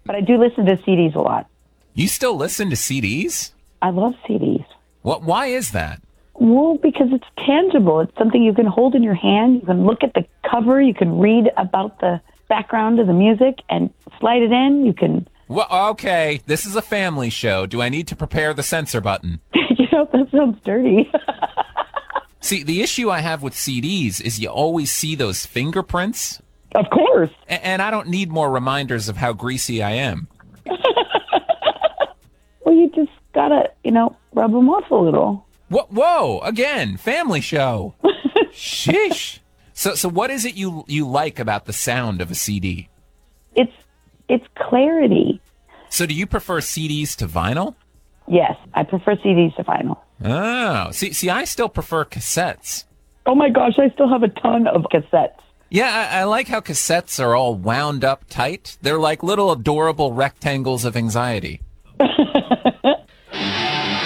But I do listen to CDs a lot. You still listen to CDs? I love CDs. Why is that? Well, because it's tangible. It's something you can hold in your hand. You can look at the cover. You can read about the background of the music and slide it in. You can... Well, okay, this is a family show. Do I need to prepare the censor button? That sounds dirty. See, the issue I have with CDs is you always see those fingerprints. Of course. And I don't need more reminders of how greasy I am. Well, you just gotta, rub them off a little. Whoa, again, family show. Sheesh. So what is it you like about the sound of a CD? It's clarity. So do you prefer CDs to vinyl? Yes, I prefer CDs to vinyl. Oh, see, I still prefer cassettes. Oh my gosh, I still have a ton of cassettes. Yeah, I like how cassettes are all wound up tight. They're like little adorable rectangles of anxiety.